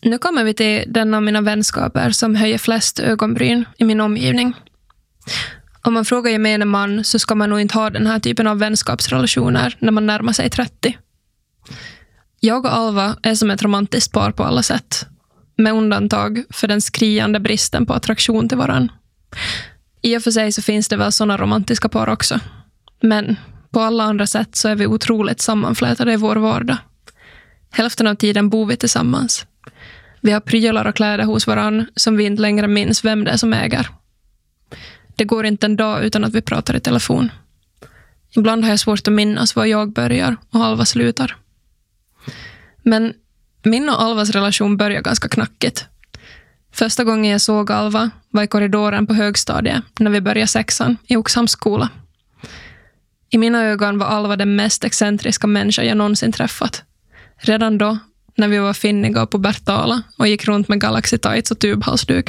Nu kommer vi till den av mina vänskaper som höjer flest ögonbryn i min omgivning. Om man frågar gemene man så ska man nog inte ha den här typen av vänskapsrelationer när man närmar sig 30. Jag och Alva är som ett romantiskt par på alla sätt. Med undantag för den skriande bristen på attraktion till varann. I och för sig så finns det väl sådana romantiska par också. Men på alla andra sätt så är vi otroligt sammanflätade i vår vardag. Hälften av tiden bor vi tillsammans. Vi har prylar och kläder hos varann som vi inte längre minns vem det är som äger. Det går inte en dag utan att vi pratar i telefon. Ibland har jag svårt att minnas var jag börjar och Alva slutar. Men min och Alvas relation börjar ganska knackigt. Första gången jag såg Alva var i korridoren på högstadiet när vi började 6:an i Oxhamns skola. I mina ögon var Alva den mest excentriska människa jag någonsin träffat. Redan då, när vi var finniga och pubertala och gick runt med Galaxy Tights och tubhalsduk.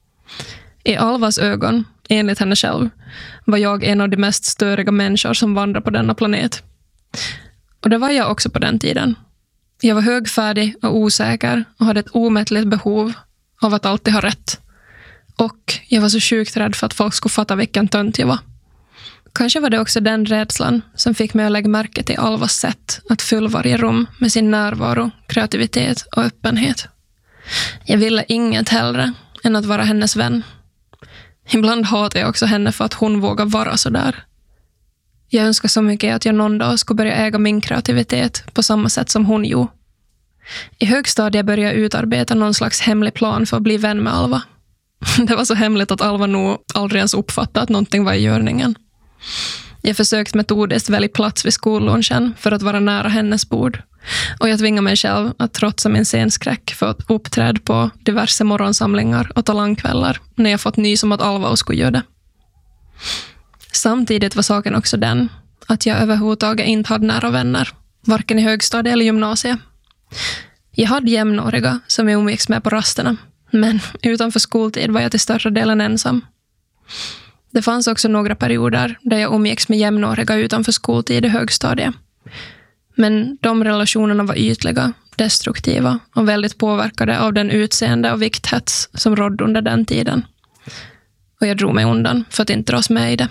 I Alvas ögon, enligt henne själv, var jag en av de mest störiga människor som vandrar på denna planet. Och det var jag också på den tiden. Jag var högfärdig och osäker och hade ett omättligt behov av att alltid ha rätt. Och jag var så sjukt rädd för att folk skulle fatta vilken tönt jag var. Kanske var det också den rädslan som fick mig att lägga märke till Alvas sätt att fylla varje rum med sin närvaro, kreativitet och öppenhet. Jag ville inget hellre än att vara hennes vän. Ibland hatade jag också henne för att hon vågar vara så där. Jag önskar så mycket att jag någon dag skulle börja äga min kreativitet på samma sätt som hon gjorde. I högstadiet började jag utarbeta någon slags hemlig plan för att bli vän med Alva. Det var så hemligt att Alva nog aldrig ens uppfattade att någonting var i görningen. Jag försökte metodiskt välja plats vid skollunchen för att vara nära hennes bord. Och jag tvingade mig själv att trotsa min scenskräck för att uppträda på diverse morgonsamlingar och talangkvällar när jag fått nys om att Alva skulle göra det. Samtidigt var saken också den att jag överhuvudtaget inte hade nära vänner, varken i högstadiet eller gymnasiet. Jag hade jämnåriga som jag umgicks med på rasterna, men utanför skoltid var jag till större delen ensam. Det fanns också några perioder där jag umgicks med jämnåriga utanför skoltid i högstadiet. Men de relationerna var ytliga, destruktiva och väldigt påverkade av den utseende och vikthets som rådde under den tiden. Och jag drog mig undan för att inte dras med i det.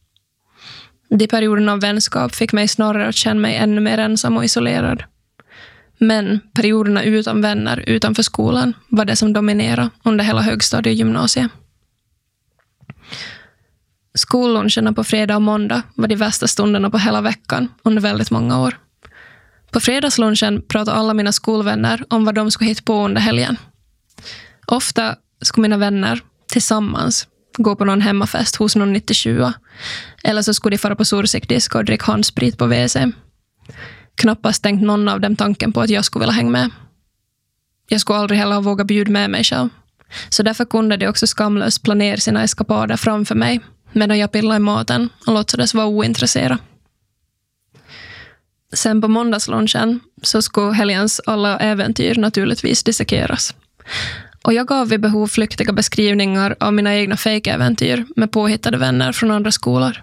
De perioderna av vänskap fick mig snarare att känna mig ännu mer ensam och isolerad. Men perioderna utan vänner utanför skolan var det som dominerade under hela högstadiet och gymnasiet. Skolluncherna på fredag och måndag var de värsta stunderna på hela veckan under väldigt många år. På fredagslunchen pratade alla mina skolvänner om vad de skulle hitta på under helgen. Ofta skulle mina vänner tillsammans gå på någon hemmafest hos någon 97. Eller så skulle de fara på sursikdisk och dricka handsprit på WC. Knappast tänkt någon av dem tanken på att jag skulle vilja hänga med. Jag skulle aldrig heller våga bjuda med mig själv. Så därför kunde de också skamlöst planera sina eskapader framför mig medan jag pillade i maten och låtsades vara ointresserad. Sen på måndagslunchen så skulle helgens alla äventyr naturligtvis dissekeras. Och jag gav vid behov flyktiga beskrivningar av mina egna fake-äventyr med påhittade vänner från andra skolor.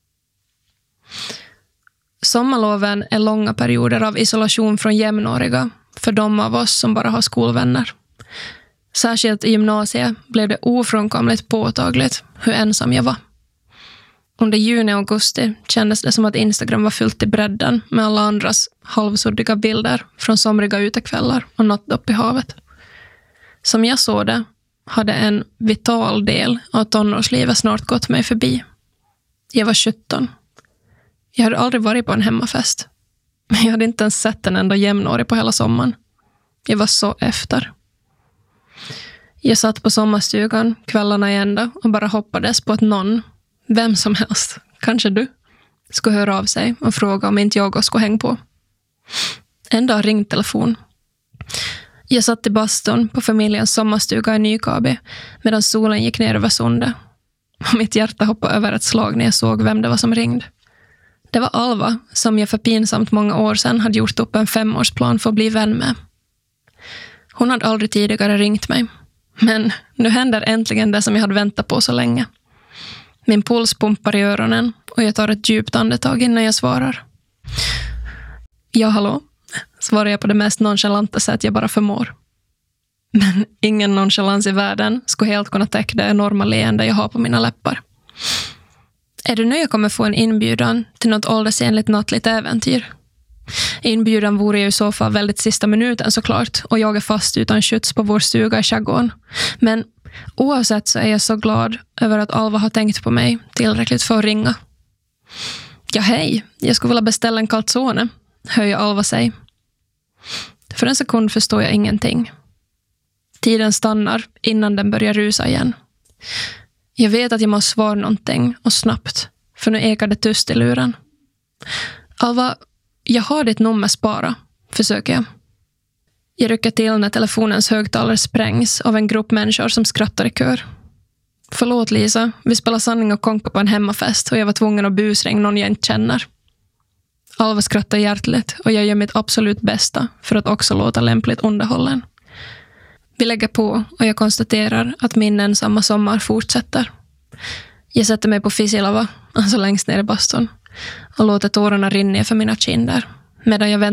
Sommarloven är långa perioder av isolation från jämnåriga för de av oss som bara har skolvänner. Särskilt i gymnasiet blev det ofrånkomligt påtagligt hur ensam jag var. Under juni och augusti kändes det som att Instagram var fyllt i bredden med alla andras halvsuddiga bilder från somriga utekvällar och något upp i havet. Som jag såg det hade en vital del av tonårslivet snart gått mig förbi. Jag var 17. Jag hade aldrig varit på en hemmafest. Jag hade inte ens sett en enda jämnårig på hela sommaren. Jag var så efter. Jag satt på sommarstugan kvällarna i ända och bara hoppades på att någon, vem som helst, kanske du, skulle höra av sig och fråga om inte jag skulle hänga på. En dag ringde telefon. Jag satt i bastun på familjens sommarstuga i Nykabi medan solen gick ner över sundet. Mitt hjärta hoppade över ett slag när jag såg vem det var som ringde. Det var Alva som jag för pinsamt många år sedan hade gjort upp en 5-årsplan för att bli vän med. Hon hade aldrig tidigare ringt mig. Men nu händer äntligen det som jag hade väntat på så länge. Min puls pumpar i öronen och jag tar ett djupt andetag innan jag svarar. Ja, hallå, svarar jag på det mest nonchalanta sätt jag bara förmår. Men ingen nonchalans i världen skulle helt kunna täcka det enorma leende jag har på mina läppar. Är du nu jag kommer få en inbjudan till något åldersenligt nattligt äventyr? Inbjudan vore ju i så fall väldigt sista minuten såklart, och jag är fast utan skjuts på vår stuga i skärgården. Men oavsett så är jag så glad över att Alva har tänkt på mig tillräckligt för att ringa. Ja, hej, jag skulle vilja beställa en calzone, höjer Alva sig. För en sekund förstår jag ingenting. Tiden stannar innan den börjar rusa igen. Jag vet att jag måste svara någonting, och snabbt, för nu ekar det tyst i luren. Alva, jag har ditt nummer spara, försöker jag. Jag rycker till när telefonens högtalare sprängs av en grupp människor som skrattar i kör. Förlåt Lisa, vi spelar sanning och konka på en hemmafest och jag var tvungen att busringa någon jag inte känner. Alva skrattar hjärtligt och jag gör mitt absolut bästa för att också låta lämpligt underhållen. Vi lägger på och jag konstaterar att min ensamma sommar fortsätter. Jag sätter mig på Fisilava, alltså längst ner i bastun, och låter tårarna rinna för mina kinder medan jag väntar